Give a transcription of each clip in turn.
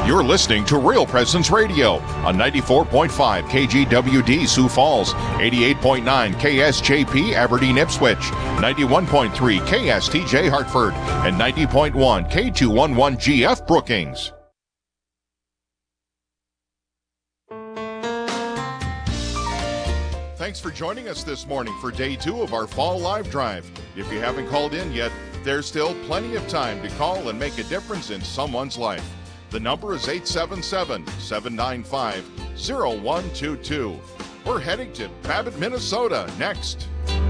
You're listening to Real Presence Radio on 94.5 KGWD Sioux Falls, 88.9 KSJP Aberdeen Ipswich, 91.3 KSTJ Hartford, and 90.1 K211GF Brookings. Thanks for joining us this morning for day 2 of our Fall Live Drive. If you haven't called in yet, there's still plenty of time to call and make a difference in someone's life. The number is 877-795-0122. We're heading to Babbitt, Minnesota next.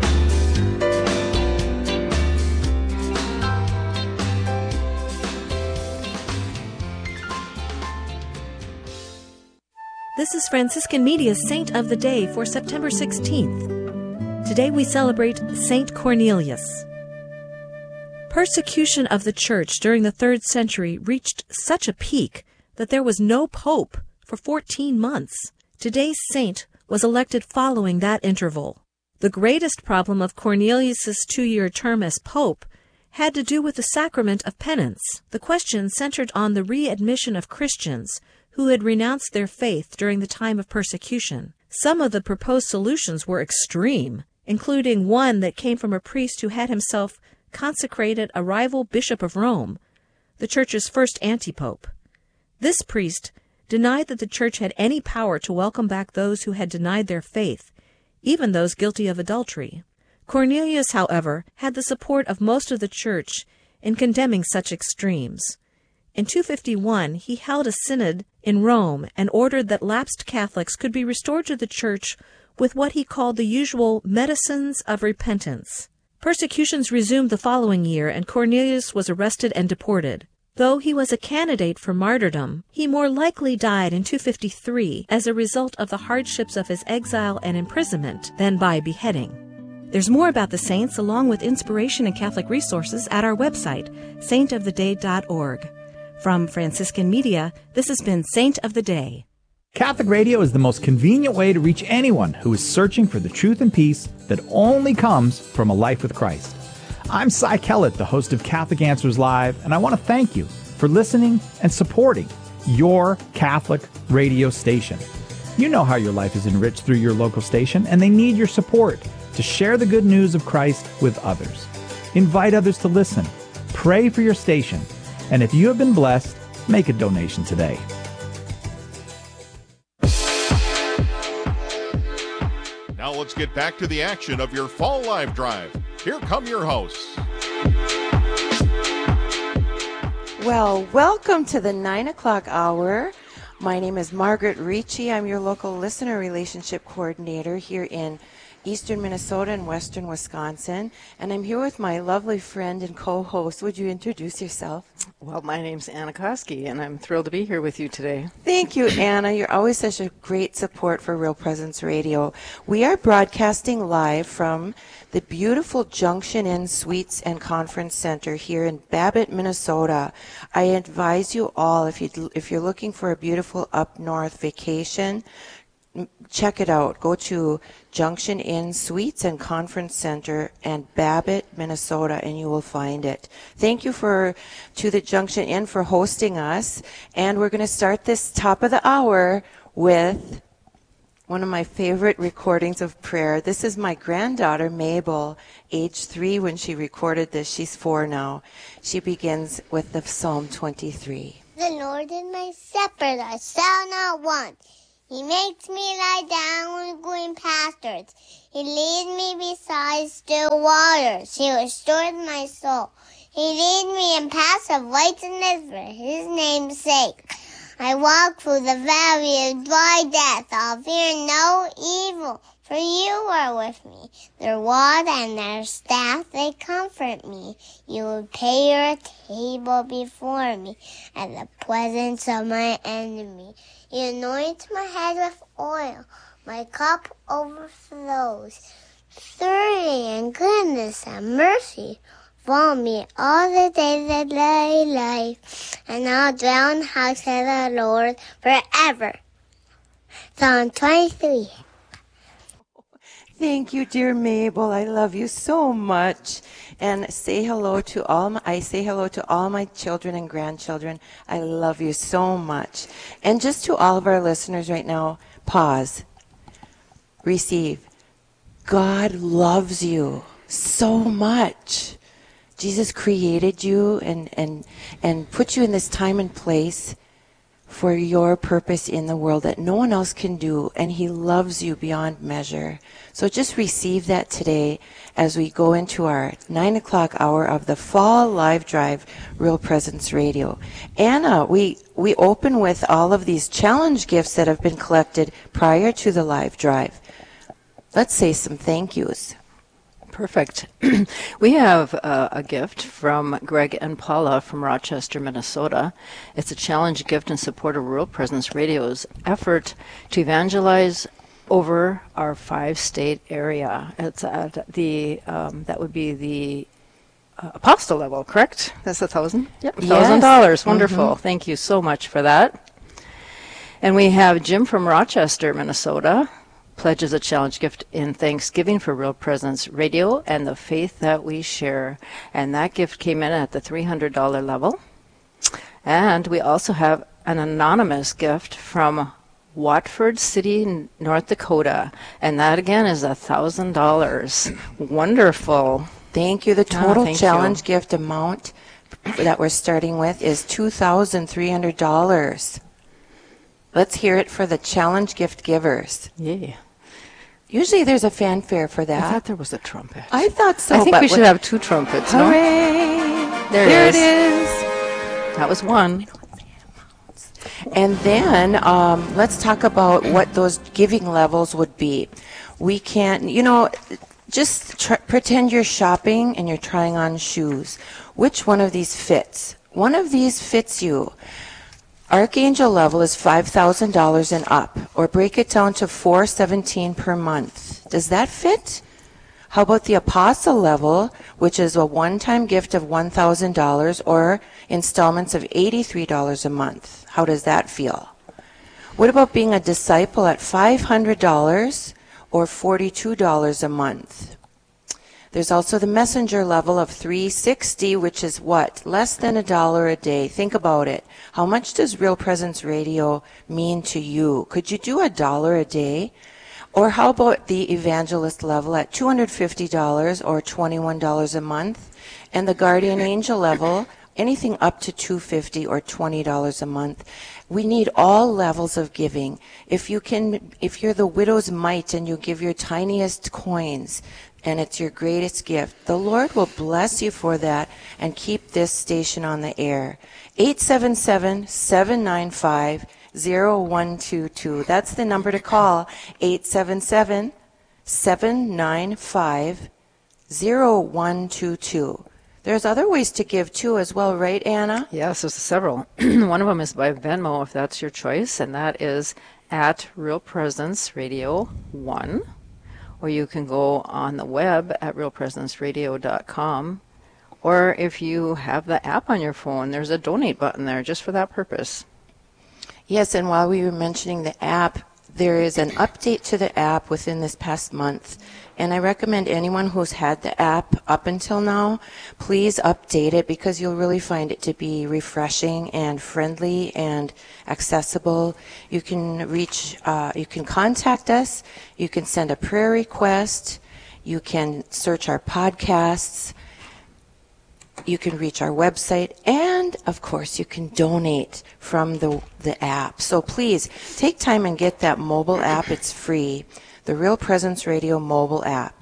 This is Franciscan Media's Saint of the Day for September 16th. Today we celebrate Saint Cornelius. Persecution of the Church during the 3rd century reached such a peak that there was no pope for 14 months. Today's saint was elected following that interval. The greatest problem of Cornelius's 2-year term as pope had to do with the sacrament of penance. The question centered on the readmission of Christians who had renounced their faith during the time of persecution. Some of the proposed solutions were extreme, including one that came from a priest who had himself consecrated a rival bishop of Rome, the Church's first antipope. This priest denied that the Church had any power to welcome back those who had denied their faith, even those guilty of adultery. Cornelius, however, had the support of most of the Church in condemning such extremes. In 251, he held a synod in Rome and ordered that lapsed Catholics could be restored to the Church with what he called the usual medicines of repentance. Persecutions resumed the following year, and Cornelius was arrested and deported. Though he was a candidate for martyrdom, he more likely died in 253 as a result of the hardships of his exile and imprisonment than by beheading. There's more about the saints along with inspiration and Catholic resources at our website, saintoftheday.org. From Franciscan Media, this has been Saint of the Day. Catholic Radio is the most convenient way to reach anyone who is searching for the truth and peace that only comes from a life with Christ. I'm Cy Kellett, the host of Catholic Answers Live, and I want to thank you for listening and supporting your Catholic radio station. You know how your life is enriched through your local station, and they need your support to share the good news of Christ with others. Invite others to listen. Pray for your station. And if you have been blessed, make a donation today. Now let's get back to the action of your Fall Live Drive. Here come your hosts. Well, welcome to the 9 o'clock hour. My name is Margaret Ricci. I'm your local listener relationship coordinator here in eastern Minnesota and western Wisconsin. And I'm here with my lovely friend and co-host. Would you introduce yourself? Well, my name's Anna Koski, and I'm thrilled to be here with you today. Thank you, Anna. You're always such a great support for Real Presence Radio. We are broadcasting live from the beautiful Junction Inn Suites and Conference Center here in Babbitt, Minnesota. I advise you all, if you're looking for a beautiful up north vacation, check it out. Go to Junction Inn Suites and Conference Center and Babbitt, Minnesota, and you will find it. Thank you to the Junction Inn for hosting us. And we're going to start this top of the hour with one of my favorite recordings of prayer. This is my granddaughter, Mabel, age 3 when she recorded this. She's 4 now. She begins with the Psalm 23. The Lord is my shepherd, I shall not want. He makes me lie down with green pastures. He leads me beside still waters. He restores my soul. He leads me in paths of righteousness for his name's sake. I walk through the valley of dry death. I'll fear no evil, for you are with me. Their rod and their staff, they comfort me. You will prepare a table before me at the presence of my enemy. You anoint my head with oil. My cup overflows. Surely in goodness and mercy follow me all the days of my life, and I'll dwell in the house of the Lord forever. Psalm 23. Thank you, dear Mabel. I love you so much. And say hello to I say hello to all my children and grandchildren. I love you so much. And just to all of our listeners right now, pause. Receive. God loves you so much. Jesus created you and put you in this time and place for your purpose in the world that no one else can do, and he loves you beyond measure. So just receive that today as we go into our 9 o'clock hour of the Fall Live Drive Real Presence Radio. Anna, we open with all of these challenge gifts that have been collected prior to the live drive. Let's say some thank yous. Perfect. We have a gift from Greg and Paula from Rochester, Minnesota. It's a challenge gift in support of Real Presence Radio's effort to evangelize over our 5-state area. It's at the, that would be the apostle level, correct? That's $1,000? Yep, $1,000. Yes. Wonderful. Mm-hmm. Thank you so much for that. And we have Jim from Rochester, Minnesota. Pledges a challenge gift in thanksgiving for Real Presence Radio and the faith that we share. And that gift came in at the $300 level. And we also have an anonymous gift from Watford City, North Dakota. And that again is $1,000. Wonderful. Thank you. The total thank challenge you. gift amount that we're starting with is $2,300. Let's hear it for the challenge gift givers. Yeah. Usually there's a fanfare for I that. thought there was a trumpet. I thought so. I think but we should have 2 trumpets. No? Hooray! There it is. That was one. And then let's talk about what those giving levels would be. We can't, just pretend you're shopping and you're trying on shoes. Which one of these fits? One of these fits you. Archangel level is $5,000 and up, or break it down to $417 per month. Does that fit? How about the apostle level, which is a one-time gift of $1,000 or installments of $83 a month? How does that feel? What about being a disciple at $500 or $42 a month? There's also the messenger level of $360, which is what? Less than $1 a day. Think about it. How much does Real Presence Radio mean to you? Could you do $1 a day? Or how about the evangelist level at $250 or $21 a month? And the guardian angel level, anything up to $250 or $20 a month. We need all levels of giving. If you're the widow's mite and you give your tiniest coins, and it's your greatest gift, the Lord will bless you for that and keep this station on the air. 877-795-0122. That's the number to call. 877-795-0122. There's other ways to give too as well, right, Anna? Yes, there's several. One of them is by Venmo, if that's your choice, and that is at Real Presence Radio 1. Or you can go on the web at realpresenceradio.com. Or if you have the app on your phone, there's a donate button there just for that purpose. Yes, and while we were mentioning the app, there is an update to the app within this past month. And I recommend anyone who's had the app up until now, please update it because you'll really find it to be refreshing and friendly and accessible. You can you can contact us, you can send a prayer request, you can search our podcasts, you can reach our website, and of course you can donate from the app. So please take time and get that mobile app. It's free. The Real Presence Radio mobile app.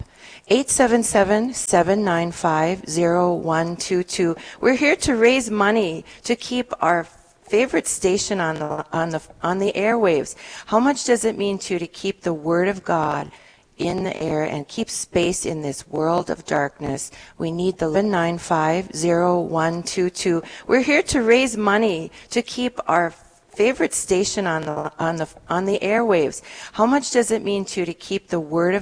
877-795-0122. We're here to raise money to keep our favorite station on the airwaves. How much does it mean to you to keep the Word of God in the air and keep space in this world of darkness? We need the 795-0122. We're here to raise money to keep our favorite station on the airwaves. How much does it mean to you to keep the Word of